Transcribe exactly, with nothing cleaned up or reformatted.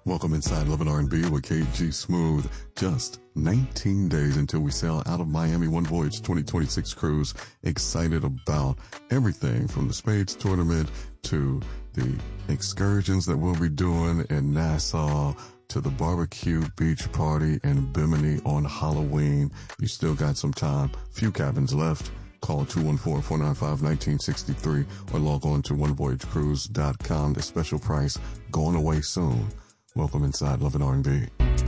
Welcome inside Love and R and B with K G Smooth. Just nineteen days until we sail out of Miami One Voyage twenty twenty-six cruise. Excited about everything from the Spades tournament to the excursions that we'll be doing in Nassau to the barbecue beach party in Bimini on Halloween. You still got some time. Few cabins left. Call two one four, four nine five, one nine six three or log on to one voyage cruise dot com. The special price going away soon. Welcome inside Love and R and B.